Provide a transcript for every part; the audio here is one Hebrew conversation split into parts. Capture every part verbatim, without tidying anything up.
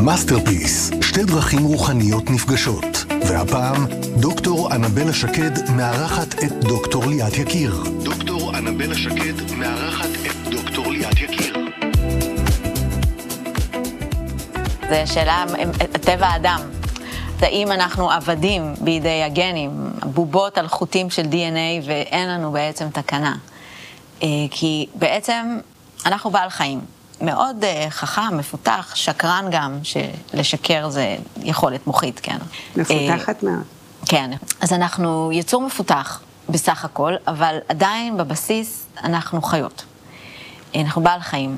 מאסטרפיס, שתי דרכים רוחניות נפגשות. והפעם, דוקטור אנבלה שקד מארחת את דוקטור ליאת יקיר. דוקטור אנבלה שקד מארחת את דוקטור ליאת יקיר. זה שאלה, טבע האדם. האם אנחנו עבדים בידי הגנים, בובות על חוטים של די אן איי, ואין לנו בעצם תקנה. כי בעצם אנחנו בעל חיים. מאוד חכם, מפותח, שקרן גם, שלשקר זה יכולת מוחית, כן. מפותחת מאוד. כן. אז אנחנו יצור מפותח בסך הכל, אבל עדיין בבסיס אנחנו חיות. אנחנו בעל חיים.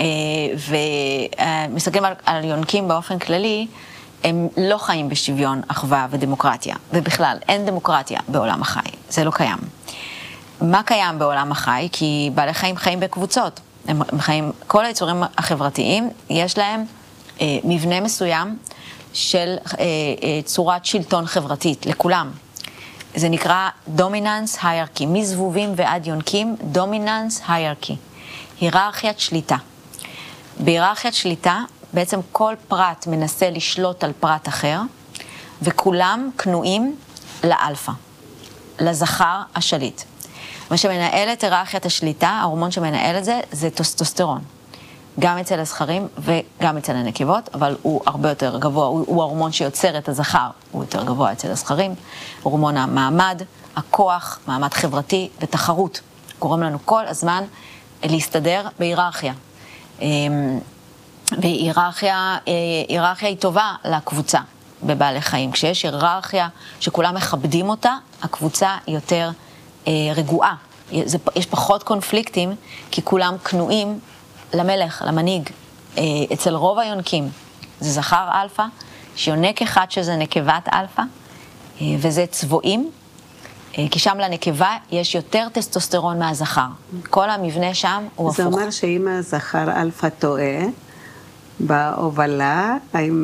ומסתכלים על, על יונקים באופן כללי, הם לא חיים בשוויון, אחווה ודמוקרטיה. ובכלל, אין דמוקרטיה בעולם החי. זה לא קיים. מה קיים בעולם החי? כי בעלי חיים חיים בקבוצות. הם חיים, כל היצורים החברתיים, יש להם אה, מבנה מסוים של אה, אה, צורת שלטון חברתית, לכולם. זה נקרא dominance hierarchy, מזבובים ועד יונקים, dominance hierarchy, היררכיית שליטה. בהיררכיית שליטה, בעצם כל פרט מנסה לשלוט על פרט אחר, וכולם כנועים לאלפא, לזכר השליט. מה שמנהל את היררכיית השליטה, ההורמון שמנהל את זה, זה טוסטוסטרון. גם אצל הזכרים וגם אצל הנקבות, אבל הוא הרבה יותר גבוה, הוא, הוא ההורמון שיוצר את הזכר, הוא יותר גבוה אצל הזכרים. הורמון המעמד, הכוח, מעמד חברתי ותחרות. גורם לנו כל הזמן להסתדר בהיררכיה. והיררכיה, היררכיה היא טובה לקבוצה בבעלי חיים. כשיש היררכיה שכולם מכבדים אותה, הקבוצה היא יותר רגועה. יש פחות קונפליקטים, כי כולם כנועים למלך, למנהיג. אצל רוב היונקים זה זכר אלפא, שיונק אחד שזה נקבת אלפא, וזה צבועים, כי שם לנקבה יש יותר טסטוסטרון מהזכר. כל המבנה שם הוא הפוך. זה אומר שאם הזכר אלפא טועה בהובלה,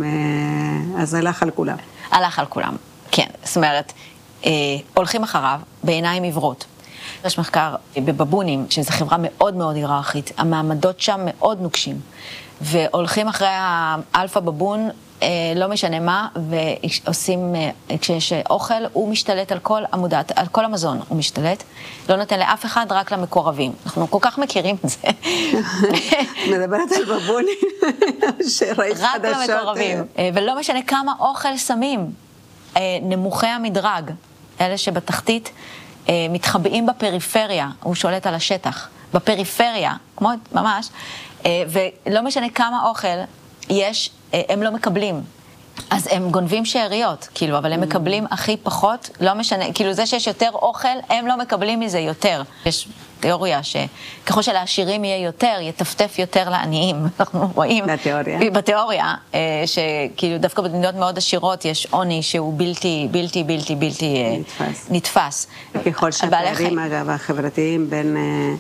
אז הלך על כולם. הלך על כולם, כן. זאת אומרת, הולכים אחריו בעיניים עברות. יש מחקר בבבונים, שזו חברה מאוד מאוד היררכית, המעמדות שם מאוד נוקשים, והולכים אחרי האלפא בבון, לא משנה מה, ועושים, כשיש אוכל, הוא משתלט על כל עמודת, על כל המזון הוא משתלט, לא נותן לאף אחד, רק למקורבים. אנחנו כל כך מכירים את זה. מדברת על בבונים, שראית חדשות. רק למקורבים, ולא משנה כמה אוכל שמים, נמוכי המדרג, אלה שבתחתית, מתחבאים בפריפריה, הוא שולט על השטח, בפריפריה, כמו ממש, ולא משנה כמה אוכל יש, הם לא מקבלים. אז הם גונבים שעריות, כאילו, אבל הם מקבלים הכי פחות, לא משנה, כאילו זה שיש יותר אוכל, הם לא מקבלים מזה יותר. יש תיאוריה שככל שלעשירים יהיה יותר, יטפטף יותר לעניים. אנחנו רואים... בתיאוריה. בתיאוריה, שכאילו דווקא במדינות מאוד עשירות יש עוני שהוא בלתי, בלתי, בלתי, בלתי נתפס. נתפס. ככל שהפערים, אגב, החברתיים בין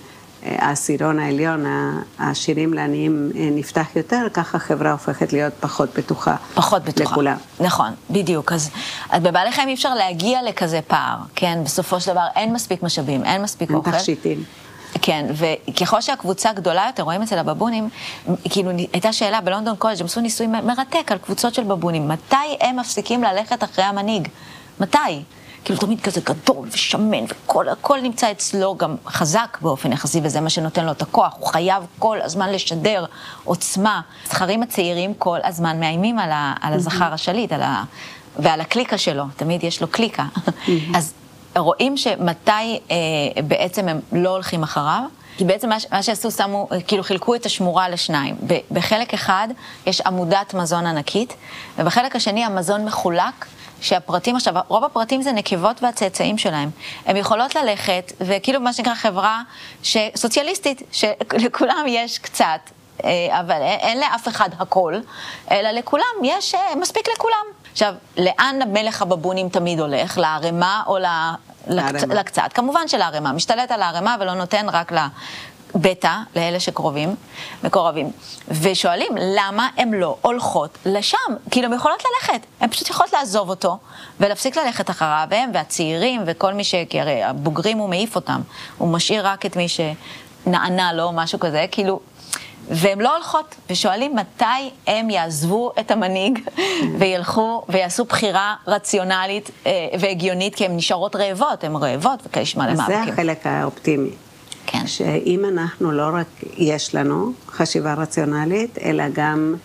העשירון העליון, העשירים לעניים נפתח יותר, ככה החברה הופכת להיות פחות בטוחה. פחות בטוחה. לכולם. נכון, בדיוק. אז, אז בבעלי חיים אי אפשר להגיע לכזה פער, כן? בסופו של דבר אין מספיק משאבים, אין מספיק אין אוכל. אין תכשיטים. כן, וככל שהקבוצה גדולה יותר, רואים אצל הבבונים, כאילו הייתה שאלה בלונדון קולג', הם עשו ניסוי מרתק על קבוצות של בבונים. מתי הם מפסיקים ללכת אחרי המנהיג? מתי? כאילו תמיד כזה גדול ושמן, וכל הכל נמצא אצלו גם חזק באופן יחסי, וזה מה שנותן לו את הכוח. הוא חייב כל הזמן לשדר עוצמה. הזכרים הצעירים כל הזמן מאיימים על, ה, על הזכר השליט, על ה, ועל הקליקה שלו. תמיד יש לו קליקה. אז רואים שמתי אה, בעצם הם לא הולכים אחריו, כי בעצם מה, מה שעשו, שמו, כאילו חילקו את השמורה לשניים. בחלק אחד יש עמודת מזון ענקית, ובחלק השני המזון מחולק, שהפרטים עכשיו, רוב הפרטים זה נקבות והצאצאים שלהם. הן יכולות ללכת, וכאילו מה שנקרא חברה סוציאליסטית, שלכולם יש קצת, אבל אין לאף אחד הכל, אלא לכולם יש מספיק לכולם. עכשיו, לאן המלך הבבונים תמיד הולך? לערמה או לקצת? כמובן שלערמה, משתלט על הערמה ולא נותן רק בטא, לאלה שקרובים, מקורבים, ושואלים למה הן לא הולכות לשם, כאילו הן יכולות ללכת, הן פשוט יכולות לעזוב אותו, ולהפסיק ללכת אחריו, הם והצעירים וכל מי ש... כי הרי הבוגרים הוא מעיף אותם, הוא משאיר רק את מי שנענה לו, משהו כזה, כאילו, והן לא הולכות, ושואלים מתי הם יעזבו את המנהיג, וילכו ויעשו בחירה רציונלית והגיונית, כי הן נשארות רעבות, הן רעבות, וכשמה למאבקים. זה החלק האופטימי. כן. שאם אנחנו לא רק יש לנו חשיבה רציונלית, אלא גם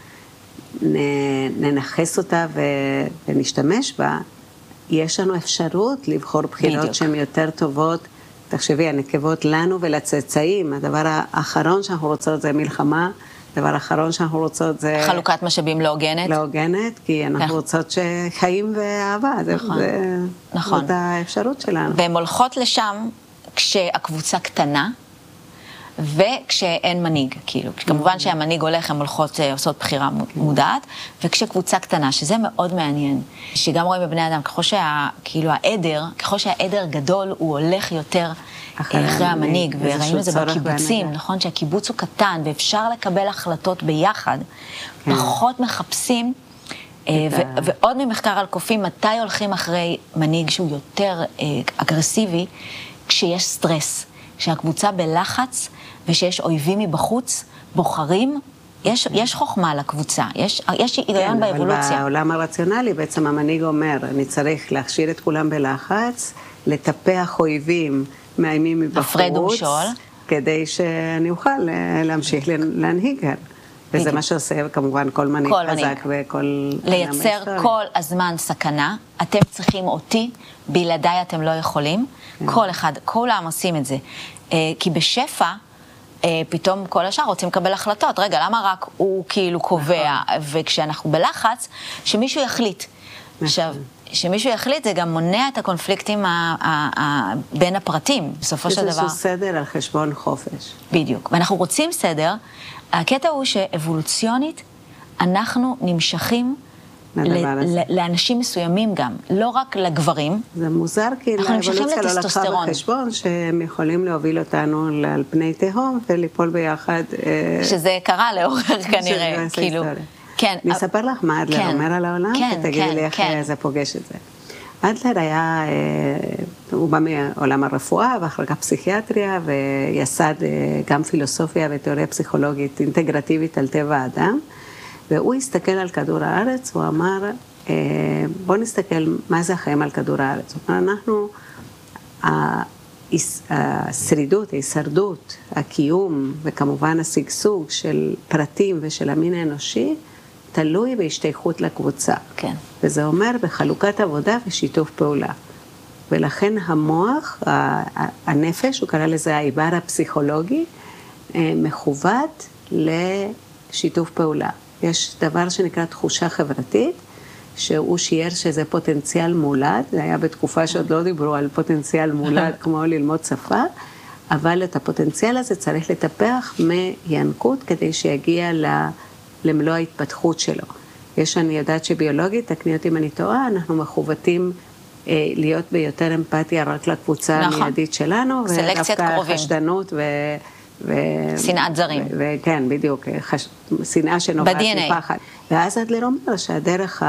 ננחס אותה ונשתמש בה, יש לנו אפשרות לבחור בחירות שהן יותר טובות. תחשבי, הנקבות לנו ולצאצאים, הדבר האחרון שאנחנו רוצות זה מלחמה, הדבר האחרון שאנחנו רוצות זה... חלוקת משאבים לא הוגנת. לא הוגנת, כי אנחנו רוצות שחיים ואהבה, נכון. זה, נכון. זאת האפשרות שלנו. והן הולכות לשם כשהקבוצה קטנה, וכשאין מנהיג, כאילו. כמובן שהמנהיג הולך, הן הולכות, עושות בחירה מודעת, וכשקבוצה קטנה, שזה מאוד מעניין, שגם רואים בבני אדם, ככל שה, כאילו, העדר, ככל שהעדר גדול, הוא הולך יותר אחרי המנהיג, וראינו את זה בקיבוצים, נכון? שהקיבוץ הוא קטן, ואפשר לקבל החלטות ביחד, פחות מחפשים, ועוד ממחקר על קופים, מתי הולכים אחרי מנהיג שהוא יותר אגרסיבי, כשיש סטרס, כשהקבוצה בלחץ, ושיש אויבים מבחוץ, בוחרים, יש, יש חוכמה לקבוצה, יש, יש היגיון כן, באבולוציה. אבל בעולם הרציונלי בעצם המנהיג אומר, אני צריך להכשיר את כולם בלחץ, לטפח אויבים מאיימים מבחוץ, כדי שאני אוכל להמשיך להנהיג. וזה מה שעושה כמובן כל מנהיג חזק וכל... לייצר כל הזמן סכנה, אתם צריכים אותי, בלעדיי אתם לא יכולים, כל אחד, כולם עושים את זה. כי בשפע, פתאום כל השאר רוצים לקבל החלטות. רגע, למה רק הוא כאילו קובע, וכשאנחנו בלחץ, שמישהו יחליט. עכשיו, שמישהו יחליט, זה גם מונע את הקונפליקטים בין הפרטים, בסופו של דבר. שזה סדר על חשבון חופש. בדיוק. ואנחנו רוצים סדר, הקטע הוא שאבולוציונית, אנחנו נמשכים לאנשים מסוימים גם, לא רק לגברים. זה מוזר, כי לאבולוציה לא לקחה בחשבון שהם יכולים להוביל אותנו על פני תהום וליפול ביחד. שזה קרה לאורך כנראה, כאילו. אני אספר לך מה אדלר אומר על העולם, ותגידי לי איך זה פוגש את זה. אדלר היה, הוא בא מעולם הרפואה ואחר כך פסיכיאטריה, ויסד גם פילוסופיה ותיאוריה פסיכולוגית אינטגרטיבית על טבע האדם, והוא הסתכל על כדור הארץ, הוא אמר, בוא נסתכל מה זה החיים על כדור הארץ. הוא אמר, אנחנו, השרידות, ההישרדות, הקיום, וכמובן השגשוג של פרטים ושל המין האנושי, תלוי בהשתייכות לקבוצה. כן. וזה אומר בחלוקת עבודה ושיתוף פעולה. ולכן המוח, הנפש, הוא קרא לזה העיבר הפסיכולוגי, מכוות לשיתוף פעולה. יש דבר שנקרא תחושה חברתית, שהוא שיער שזה פוטנציאל מולד, זה היה בתקופה שעוד לא דיברו על פוטנציאל מולד כמו ללמוד שפה, אבל את הפוטנציאל הזה צריך לטפח מינקות כדי שיגיע למלוא ההתפתחות שלו. יש, אני יודעת שביולוגית, תקני אותי אם אני טועה, אנחנו מכוותים אה, להיות ביותר אמפתיה רק לקבוצה נכון. המיידית שלנו, ודווקא חשדנות ו... ו... שנאת זרים. וכן, בדיוק, חש... שנאה שנובעת מפחד. ואז אדלר אומר שהדרך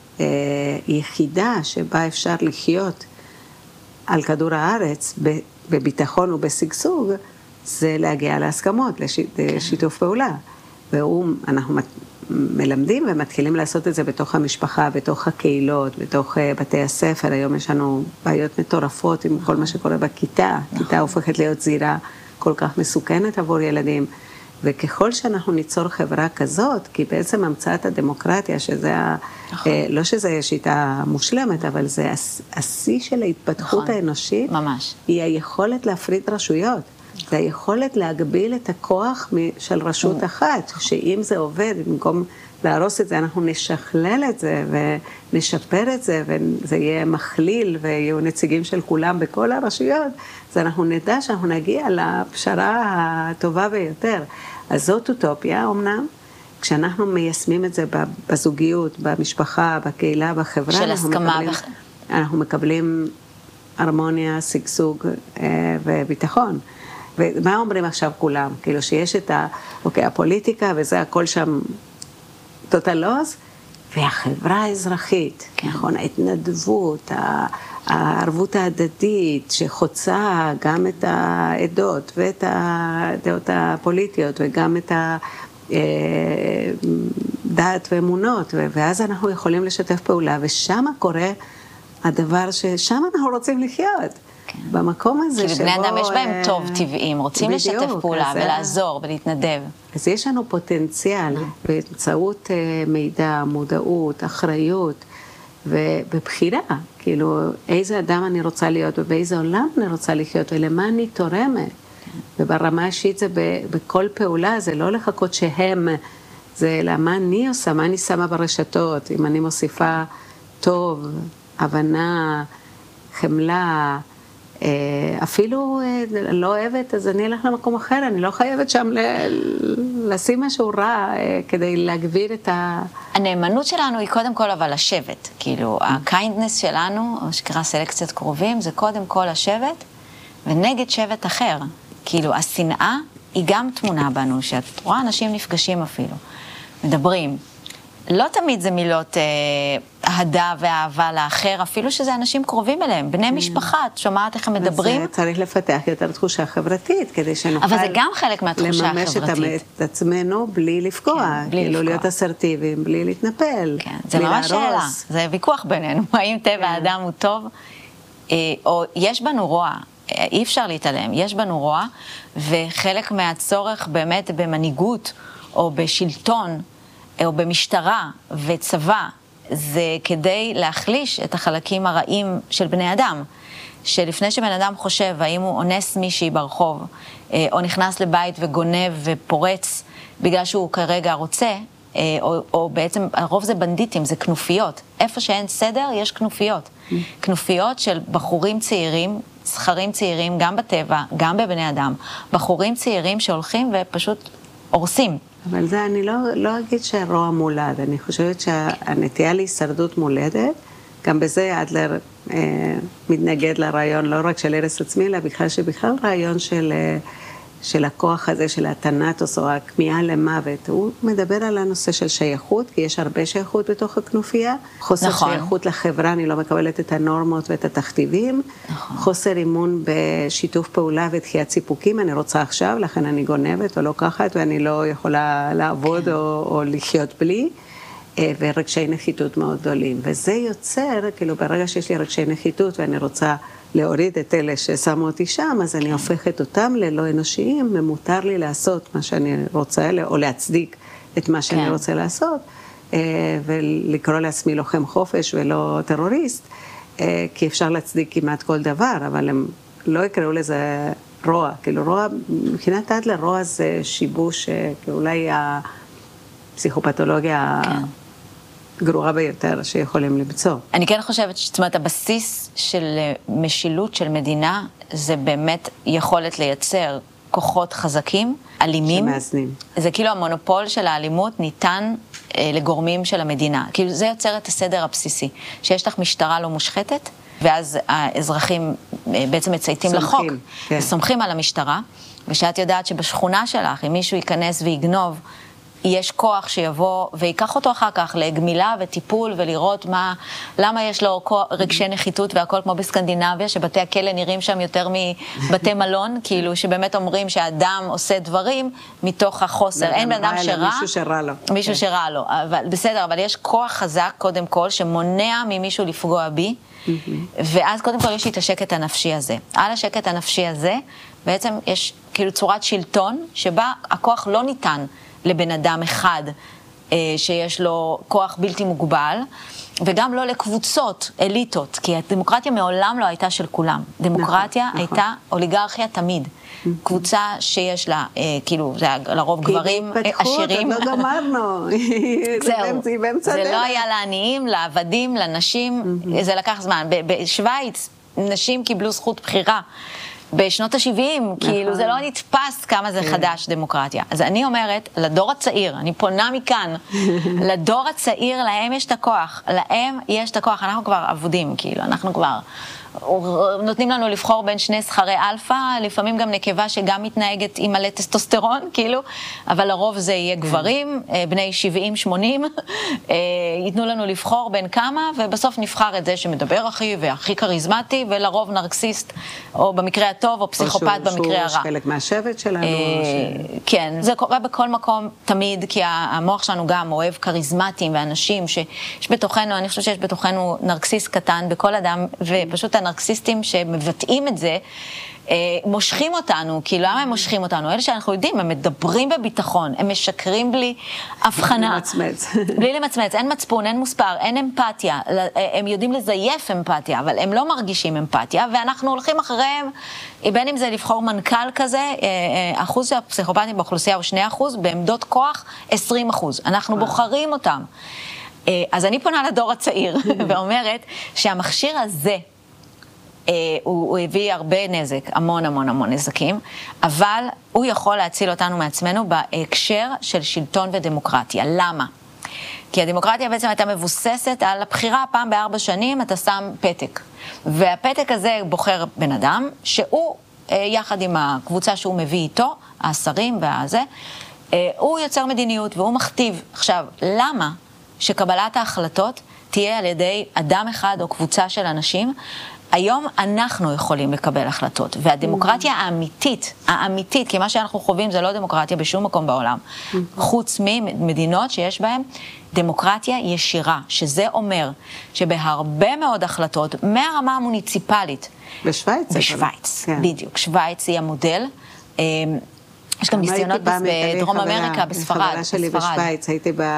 היחידה שבה אפשר לחיות על כדור הארץ בביטחון ובשגשוג, זה להגיע להסכמות, לש... לשיתוף פעולה. והוא, אנחנו מלמדים ומתחילים לעשות את זה בתוך המשפחה, בתוך הקהילות, בתוך בתי הספר. היום יש לנו בעיות מטורפות עם כל מה שקורה בכיתה. הכיתה הופכת להיות זירה כל כך מסוכנת עבור ילדים. וככל שאנחנו ניצור חברה כזאת, כי בעצם המצאת הדמוקרטיה, שזה, לא שזה שיטה מושלמת, אבל זה השיא של ההתפתחות האנושית, ממש. היא היכולת להפריד רשויות. זה היכולת להגביל את הכוח של רשות אחת, שאם זה עובד, במקום להרוס את זה, אנחנו נשכלל את זה ונשפר את זה, וזה יהיה מכליל ויהיו נציגים של כולם בכל הרשויות, אז אנחנו נדע שאנחנו נגיע לפשרה הטובה ביותר. אז זאת אוטופיה, אמנם, כשאנחנו מיישמים את זה בזוגיות, במשפחה, בקהילה, בחברה, של הסכמה. אנחנו מקבלים, אנחנו מקבלים הרמוניה, שגשוג וביטחון. ומה אומרים עכשיו כולם? כאילו שיש את ה, אוקיי, הפוליטיקה, וזה הכל שם טוטלוז, והחברה האזרחית, כן. נכון, ההתנדבות, הערבות ההדדית, שחוצה גם את העדות, ואת הדעות הפוליטיות, וגם את דת ואמונות, ואז אנחנו יכולים לשתף פעולה, ושם קורה הדבר ששם אנחנו רוצים לחיות. במקום הזה שבו... כי בבני אדם יש בהם טוב טבעיים, רוצים לשתף פעולה ולעזור ולהתנדב. אז יש לנו פוטנציאל באמצעות מידע, מודעות, אחריות ובבחירה, כאילו איזה אדם אני רוצה להיות ובאיזה עולם אני רוצה לחיות ולמה אני תורמת. וברמה אישית זה בכל פעולה, זה לא לחכות שהם, זה למה אני עושה, מה אני שמה ברשתות, אם אני מוסיפה טוב, הבנה, חמלה, אפילו לא אוהבת, אז אני אלך למקום אחר, אני לא חייבת שם לשים משהו רע כדי להגביר את ה... הנאמנות שלנו היא קודם כל אבל לשבת, כאילו הקיינדנס שלנו, או שקרא סלקציית קרובים, זה קודם כל לשבת ונגד שבט אחר. כאילו השנאה היא גם תמונה בנו, שאת רואה אנשים נפגשים אפילו, מדברים. לא תמיד זה מילות אה, אהדה ואהבה לאחר, אפילו שזה אנשים קרובים אליהם, בני משפחה, את שומעת איך הם מדברים. אז צריך לפתח יותר תחושה חברתית, כדי שנוכל... אבל זה גם חלק מהתחושה החברתית. לממש את עצמנו בלי לפגוע, כן, בלי כאילו לפגוע. להיות אסרטיביים, בלי להתנפל, כן, זה בלי ממש שאלה, להרוס. זה ויכוח בינינו, האם טבע כן. האדם הוא טוב, אה, או יש בנו רוע, אי אפשר להתעלם, יש בנו רוע, וחלק מהצורך באמת במנהיגות, או בשלטון, או במשטרה וצבא, זה כדי להחליש את החלקים הרעים של בני אדם, שלפני שבן אדם חושב האם הוא אונס מישהי ברחוב, או נכנס לבית וגונב ופורץ בגלל שהוא כרגע רוצה, או, או בעצם הרוב זה בנדיטים, זה כנופיות. איפה שאין סדר יש כנופיות. כנופיות של בחורים צעירים, זכרים צעירים, גם בטבע, גם בבני אדם. בחורים צעירים שהולכים ופשוט הורסים. אבל זה, אני לא, לא אגיד שהרוע מולד, אני חושבת שהנטייה להישרדות מולדת, גם בזה אדלר אה, מתנגד לרעיון, לא רק של הרס עצמי, אלא בכלל שבכלל רעיון של, אה, של הכוח הזה, של התנאטוס או הכמיהה למוות. הוא מדבר על הנושא של שייכות, כי יש הרבה שייכות בתוך הכנופיה, חוסר נכון. שייכות לחברה, אני לא מקבלת את הנורמות ואת התכתיבים, נכון. חוסר אימון בשיתוף פעולה ודחיית סיפוקים, אני רוצה עכשיו, לכן אני גונבת או לוקחת, ואני לא יכולה לעבוד כן. או, או לחיות בלי, ורגשי נחיתות מאוד גדולים. וזה יוצר, כאילו ברגע שיש לי רגשי נחיתות ואני רוצה להוריד את אלה ששמו אותי שם, אז אני הופכת אותם ללא אנושיים, ומותר לי לעשות מה שאני רוצה, או להצדיק את מה שאני כן. רוצה לעשות, ולקרוא לעצמי לוחם חופש ולא טרוריסט, כי אפשר להצדיק כמעט כל דבר, אבל הם לא יקראו לזה רוע. כאילו רוע, מבחינת אדלר, רוע זה שיבוש, אולי הפסיכופתולוגיה... כן. גרועה ביותר שיכולים למצוא. אני כן חושבת, זאת אומרת, הבסיס של משילות של מדינה, זה באמת יכולת לייצר כוחות חזקים, אלימים. שמאזנים. זה כאילו המונופול של האלימות ניתן אה, לגורמים של המדינה. כאילו זה יוצר את הסדר הבסיסי, שיש לך משטרה לא מושחתת, ואז האזרחים אה, בעצם מצייתים לחוק, כן. וסומכים על המשטרה, ושאת יודעת שבשכונה שלך, אם מישהו ייכנס ויגנוב, יש כוח שיבוא ויקח אותו אחר כך לגמילה וטיפול ולראות מה, למה יש לו רגשי נחיתות והכל כמו בסקנדינביה, שבתי הכלא נראים שם יותר מבתי מלון, כאילו שבאמת אומרים שהאדם עושה דברים מתוך החוסר. אין בן אדם שרע. מישהו שרע לו. מישהו שרע לו. אבל, בסדר, אבל יש כוח חזק קודם כל שמונע ממישהו לפגוע בי, ואז קודם כל יש לי את השקט הנפשי הזה. על השקט הנפשי הזה בעצם יש כאילו צורת שלטון שבה הכוח לא ניתן לבן אדם אחד אה, שיש לו כוח בלתי מוגבל, וגם לא לקבוצות, אליטות, כי הדמוקרטיה מעולם לא הייתה של כולם. דמוקרטיה נכון, הייתה נכון. אוליגרכיה תמיד. קבוצה שיש לה, אה, כאילו, זה לרוב גברים עשירים. לא גמרנו. זהו, זה לא היה לעניים, לעבדים, לנשים, זה לקח זמן. בשוויץ, נשים קיבלו זכות בחירה. בשנות ה-שבעים, כאילו זה לא נתפס כמה זה חדש דמוקרטיה. אז אני אומרת, לדור הצעיר, אני פונה מכאן, לדור הצעיר, להם יש את הכוח, להם יש את הכוח, אנחנו כבר עבודים, כאילו, אנחנו כבר נותנים לנו לבחור בין שני שכרי אלפא, לפעמים גם נקבה שגם מתנהגת עם מלא טסטוסטרון, כאילו, אבל לרוב זה יהיה גברים, בני שבעים שמונים, ייתנו לנו לבחור בין כמה, ובסוף נבחר את זה שמדבר הכי והכי קריזמטי, ולרוב נרקסיסט, או במקרה טוב או פסיכופת במקרה הרע. או שהוא חלק מהשבט שלנו. כן, זה קורה בכל מקום תמיד, כי המוח שלנו גם אוהב קריזמטיים ואנשים שיש בתוכנו, אני חושבת שיש בתוכנו נרקסיסט קטן בכל אדם, ופשוט הנרקסיסטים שמבטאים את זה, מושכים אותנו. כי למה הם מושכים אותנו? אלה שאנחנו יודעים, הם מדברים בביטחון, הם משקרים בלי הבחנה. בלי למצמץ. בלי למצמץ, אין מצפון, אין מוספר, אין אמפתיה. הם יודעים לזייף אמפתיה, אבל הם לא מרגישים אמפתיה, ואנחנו הולכים אחריהם, בין אם זה לבחור מנכ"ל כזה, אחוז של הפסיכופטים באוכלוסייה הוא שני אחוז, בעמדות כוח עשרים אחוז. אנחנו בוחרים אותם. אז אני פונה לדור הצעיר ואומרת שהמכשיר הזה, הוא, הוא הביא הרבה נזק, המון המון המון נזקים, אבל הוא יכול להציל אותנו מעצמנו בהקשר של שלטון ודמוקרטיה. למה? כי הדמוקרטיה בעצם הייתה מבוססת על הבחירה, פעם בארבע שנים אתה שם פתק. והפתק הזה בוחר בן אדם, שהוא יחד עם הקבוצה שהוא מביא איתו, השרים והזה, הוא יוצר מדיניות והוא מכתיב. עכשיו, למה שקבלת ההחלטות תהיה על ידי אדם אחד או קבוצה של אנשים? היום אנחנו יכולים לקבל החלטות, והדמוקרטיה האמיתית, האמיתית, כי מה שאנחנו חווים זה לא דמוקרטיה בשום מקום בעולם, חוץ ממדינות שיש בהן דמוקרטיה ישירה, שזה אומר שבהרבה מאוד החלטות, מהרמה המוניציפלית, בשוויץ, בשוויץ, בדיוק, שוויץ היא המודל, יש גם ניסיונות בדרום אמריקה, בספרד. חברה שלי בשוויץ, הייתי ב...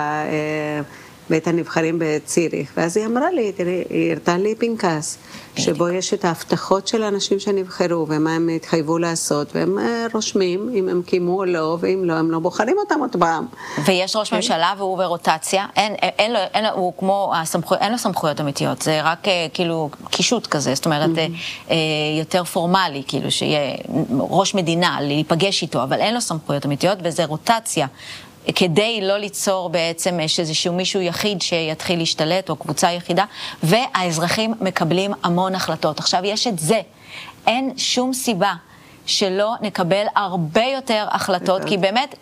בית הנבחרים בציריך, ואז היא אמרה לי, היא הרתה לי פנקס, שבו יש את ההבטחות של האנשים שנבחרו, ומה הם התחייבו לעשות, והם רושמים אם הם קימו או לא, ואם לא, הם לא בוחרים אותם עוד פעם. ויש ראש ממשלה והוא ברוטציה, אין, אין לו, אין לו, הוא כמו הסמכו, אין לו סמכויות אמיתיות, זה רק כאילו קישוט כזה, זאת אומרת, יותר פורמלי, כאילו שיהיה ראש מדינה, להיפגש איתו, אבל אין לו סמכויות אמיתיות, וזה רוטציה. כדי לא ליצור בעצם איזשהו מישהו יחיד שיתחיל להשתלט או קבוצה יחידה, והאזרחים מקבלים המון החלטות. עכשיו יש את זה, אין שום סיבה שלא נקבל הרבה יותר החלטות, כי באמת,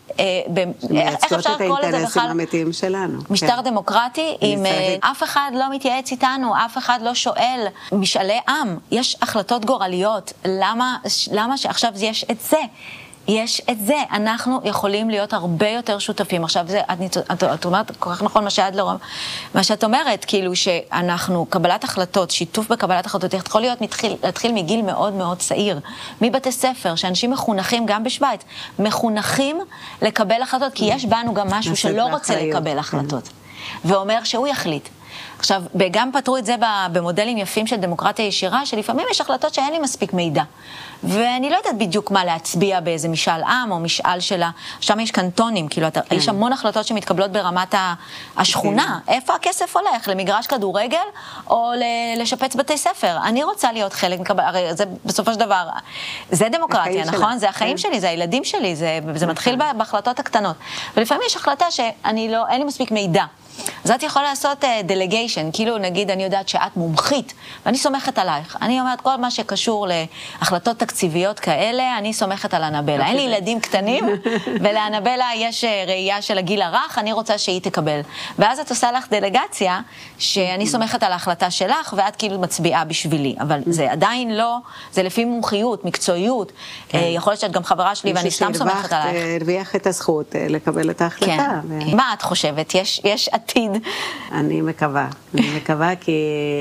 איך אפשר לקרוא לזה בכלל? משטר דמוקרטי, אם אף אחד לא מתייעץ איתנו, אף אחד לא שואל, משאלי עם, יש החלטות גורליות, למה שעכשיו יש את זה? יש את זה, אנחנו יכולים להיות הרבה יותר שותפים. עכשיו, זה, את, את, את אומרת, כל כך נכון מה שאת, לא, מה שאת אומרת, כאילו שאנחנו, קבלת החלטות, שיתוף בקבלת החלטות, יכול להיות מתחיל, להתחיל מגיל מאוד מאוד צעיר, מבתי ספר, שאנשים מחונכים גם בשוויץ, מחונכים לקבל החלטות, כי יש בנו גם משהו שלא רוצה לקבל החלטות, ואומר שהוא יחליט. עכשיו, גם פתרו את זה במודלים יפים של דמוקרטיה ישירה, שלפעמים יש החלטות שאין לי מספיק מידע. ואני לא יודעת בדיוק מה להצביע באיזה משאל עם או משאל שלה. שם יש קנטונים, כאילו, יש המון החלטות שמתקבלות ברמת השכונה. איפה הכסף הולך? למגרש כדורגל או לשפץ בתי ספר? אני רוצה להיות חלק, הרי זה בסופו של דבר, זה דמוקרטיה, נכון? זה החיים שלי, זה הילדים שלי, זה מתחיל בהחלטות הקטנות. ולפעמים יש החלטה שאני לא, אין לי מספיק מידע. אז את יכולה לעשות דלגיישן, כאילו נגיד אני יודעת שאת מומחית, ואני סומכת עלייך. אני אומרת כל מה שקשור להחלטות תקציביות כאלה, אני סומכת על אנבלה. אין לי ילדים קטנים, ולאנבלה יש ראייה של הגיל הרך, אני רוצה שהיא תקבל. ואז את עושה לך דלגציה, שאני סומכת על ההחלטה שלך, ואת כאילו מצביעה בשבילי. אבל זה עדיין לא, זה לפי מומחיות, מקצועיות. יכול להיות שאת גם חברה שלי, ואני סתם סומכת עלייך. הרוויח את הזכות לקבל את ההחלטה. מה את חושבת? יש עתיד. אני מקווה, אני מקווה כי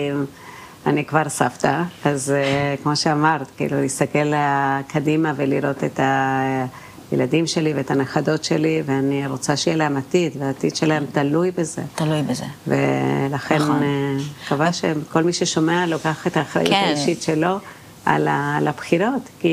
אני כבר סבתא, אז כמו שאמרת, כאילו להסתכל קדימה ולראות את הילדים שלי ואת הנכדות שלי, ואני רוצה שיהיה להם עתיד, והעתיד שלהם תלוי בזה. תלוי בזה. ולכן מקווה שכל מי ששומע לוקח את האחריות האישית שלו על הבחירות, כי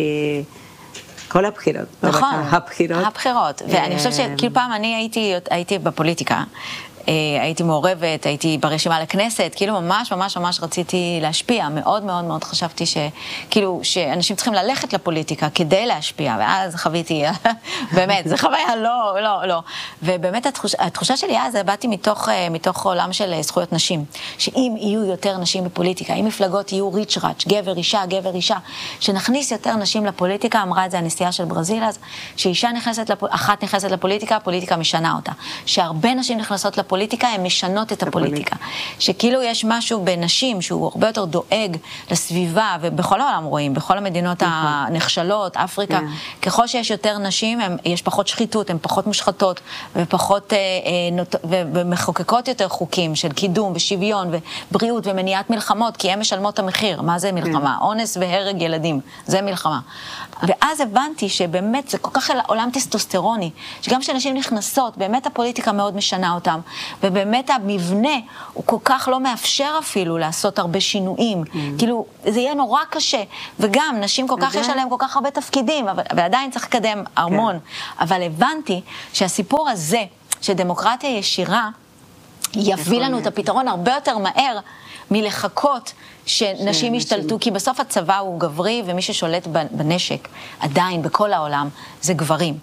כל הבחירות. נכון, הבחירות. הבחירות. ואני חושבת שכאילו פעם אני הייתי, הייתי בפוליטיקה, הייתי מעורבת, הייתי ברשימה לכנסת, כאילו ממש ממש ממש רציתי להשפיע, מאוד מאוד מאוד חשבתי שכאילו שאנשים צריכים ללכת לפוליטיקה כדי להשפיע, ואז חוויתי, באמת, זה חוויה לא, לא, לא. ובאמת התחושה, התחושה שלי אז, באתי מתוך, מתוך עולם של זכויות נשים, שאם יהיו יותר נשים בפוליטיקה, אם מפלגות יהיו ריץ' ראץ', גבר אישה, גבר אישה, שנכניס יותר נשים לפוליטיקה, אמרה את זה הנשיאה הנשיאה של ברזיל אז, שאישה נכנסת, לפ... אחת נכנסת לפוליטיקה, הפוליטיקה משנה אותה. שהרבה נשים נכנסות לפוליטיקה, הן משנות את הפוליטיקה. שכאילו יש משהו בנשים שהוא הרבה יותר דואג לסביבה, ובכל העולם רואים, בכל המדינות הנחשלות, אפריקה, ככל שיש יותר נשים, יש פחות שחיתות, הן פחות מושחתות, ופחות, ומחוקקות יותר חוקים של קידום ושוויון ובריאות ומניעת מלחמות, כי הן משלמות את המחיר. מה זה מלחמה? אונס והרג ילדים. זה מלחמה. ואז הבנתי שבאמת זה כל כך עולם טסטוסטרוני, שגם כשנשים נכנסות, באמת הפוליטיקה מאוד משנה אותם, ובאמת המבנה הוא כל כך לא מאפשר אפילו לעשות הרבה שינויים. כאילו, זה יהיה נורא קשה, וגם נשים כל כך יש עליהם כל כך הרבה תפקידים, ועדיין צריך לקדם המון. אבל הבנתי שהסיפור הזה, שדמוקרטיה ישירה, יביא לנו את הפתרון הרבה יותר מהר מלחכות שנשים ישתלטו, כי בסוף הצבא הוא גברי, ומי ששולט בנשק עדיין בכל העולם זה גברים.